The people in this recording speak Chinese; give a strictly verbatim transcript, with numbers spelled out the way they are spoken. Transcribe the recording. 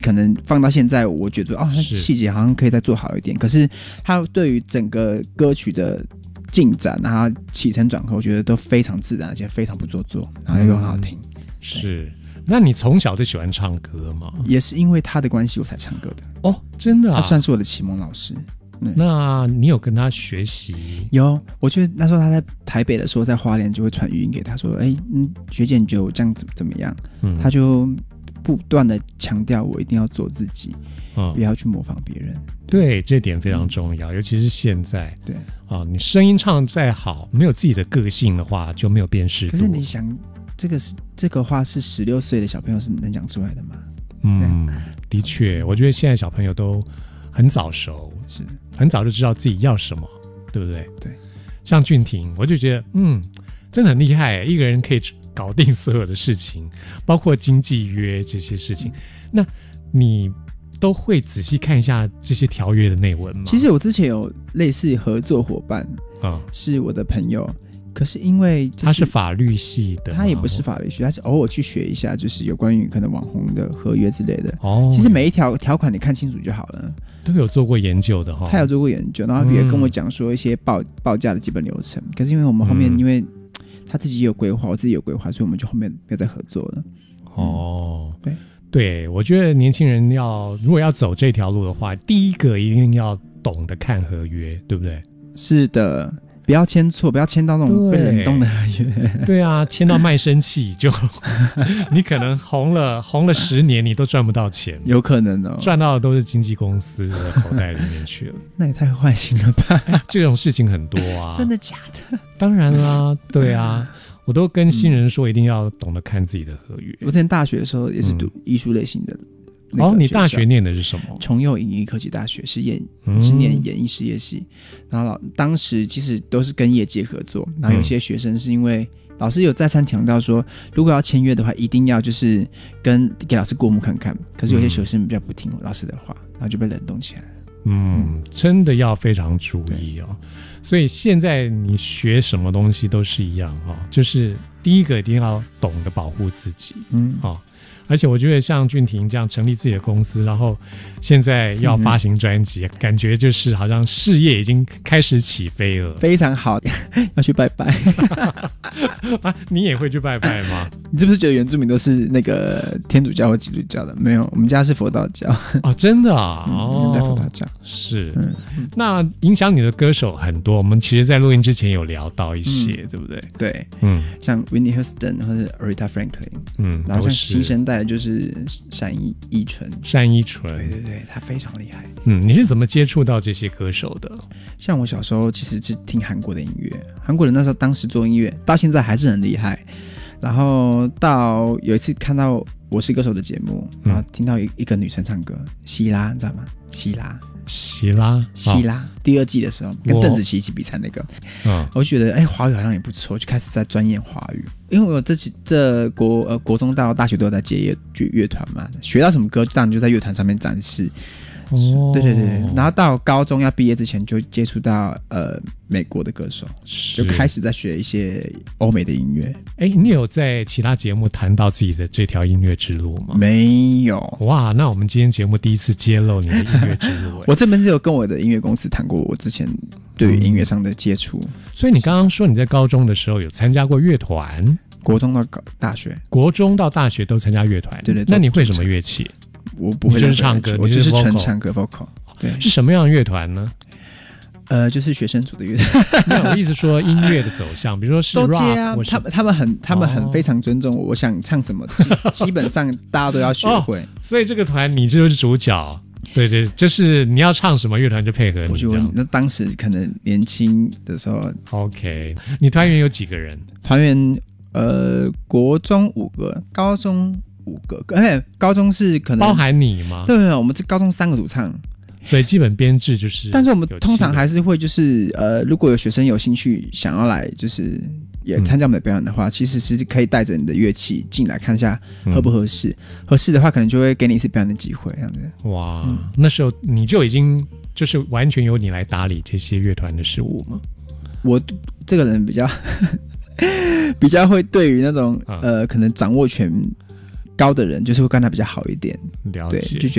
可能放到现在，我觉得哦，它细节好像可以再做好一点。可是它对于整个歌曲的进展，然后起承转合，我觉得都非常自然，而且非常不做作，然后又很好听。嗯、 是，那你从小就喜欢唱歌吗？ 也是因为他的关系我才唱歌的。 哦，真的啊？ 他算是我的启蒙老师。 那你有跟他学习？ 有，我觉得那时候他在台北的时候，在花莲就会传语音给他说：“哎，嗯，学姐你觉得我这样子怎么样？”嗯，他就不断的强调我一定要做自己，嗯，不要去模仿别人。 对，这点非常重要，嗯、尤其是现在。 对啊，你声音唱再好，没有自己的个性的话，就没有辨识度。 可是你想，这个是这个话是十六岁的小朋友是能讲出来的吗？ 嗯，的确，我觉得现在小朋友都很早熟， 是很早就知道自己要什么，对不对？ 对， 像俊廷，我就觉得，嗯，真的很厉害，一个人可以搞定所有的事情，包括经纪约这些事情。嗯、那你都会仔细看一下这些条约的内文吗？ 其实我之前有类似合作伙伴啊，是我的朋友，可是因为、就是、 他是法律系的， 他也不是法律系，他是偶尔去学一下，就是有关于可能网红的合约之类的。哦，其实每一条条款你看清楚就好了。 都有做过研究的哈、哦， 他有做过研究，然后也跟我讲说一些报、嗯、报价的基本流程。可是因为我们后面、嗯、因为他自己也有规划，我自己有规划，所以我们就后面没有再合作了。 哦， 对对，我觉得年轻人要如果要走这条路的话，第一个一定要懂得看合约，对不对？ 是的。不要签错，不要签到那种被冷冻的合约。 对啊，签到卖身契就你可能红了红了十年，你都赚不到钱， 有可能哦， 赚到的都是经纪公司的口袋里面去了。 那也太坏心了吧！ 这种事情很多啊， 真的假的？ 当然啦，对啊，我都跟新人说一定要懂得看自己的合约。 我之前大学的时候也是读艺术类型的。 嗯、哦，你大学念的是什么？ 崇右影艺科技大学是演是念演艺事业系，然后老当时其实都是跟业界合作，然后有些学生是因为老师有再三强调说，如果要签约的话，一定要就是跟给老师过目看看。可是有些学生比较不听老师的话，然后就被冷冻起来了。 嗯，真的要非常注意哦。所以现在你学什么东西都是一样哈、哦，就是第一个一定要懂得保护自己，嗯，哦。而且我觉得像俊廷这样成立自己的公司，然后现在要发行专辑、嗯、感觉就是好像事业已经开始起飞了， 非常好。要去拜拜啊，你也会去拜拜吗？ 你是不是觉得原住民都是那个天主教或基督教的？没有，我们家是佛道教。 哦，真的啊？哦， 在佛道教是、嗯、那影响你的歌手很多，我们其实在录音之前有聊到一些、嗯、对不对？ 对，嗯，像 Whitney Houston 或者 Aretha Franklin， 嗯，然后像新生代就是单依纯， 单依纯， 对对对，他非常厉害。 嗯，你是怎么接触到这些歌手的？ 像我小时候其实是听韩国的音乐，韩国人那时候当时做音乐到现在还是很厉害。然后到有一次看到《我是歌手》的节目，然后听到一一个女生唱歌，希拉，你知道吗？希拉。 希拉， 希拉、哦、第二季的时候跟邓紫棋一起比赛那个，嗯，我就觉得哎，华语好像也不错，就开始在钻研华语。因为我这这国呃国中到大学都有在接乐乐团嘛，学到什么歌，这样就在乐团上面展示。哦，对对对，然后到高中要毕业之前就接触到呃美国的歌手，就开始在学一些欧美的音乐。 哎，你有在其他节目谈到自己的这条音乐之路吗？ 没有。 哇，那我们今天节目第一次揭露你的音乐之路。 我这边是有跟我的音乐公司谈过我之前对于音乐上的接触、嗯。 所以你刚刚说你在高中的时候有参加过乐团， 国中到大学， 国中到大学都参加乐团。 对对对。 那你会什么乐器？ 我不会， 就是唱歌， 我就是纯唱歌 vocal。对， 是什么样的乐团呢？ 呃，就是学生组的乐团。 没有，我意思说音乐的走向，比如说是 rock， 都接啊，他们他们很他们很非常尊重我，我想唱什么，基基本上大家都要学会。哦、 所以这个团你就是主角，对对，就是你要唱什么乐团就配合你。我觉得那当时可能年轻的时候 ，OK， 你团员有几个人？ 团员呃，国中五个，高中。五个，哎，高中是可能包含你吗？ 对对，我们这高中三个主唱， 所以基本编制就是。 但是我们通常还是会就是呃，如果有学生有兴趣想要来就是也参加我们的表演的话，嗯、其实是可以带着你的乐器进来看一下合不合适，嗯、合适的话可能就会给你一次表演的机会，这样子。 哇，嗯、那时候你就已经就是完全由你来打理这些乐团的事务吗？ 我这个人比较比较会对于那种、嗯、呃可能掌握权。 高的人，就是会跟他比较好一点。 了解， 对，就觉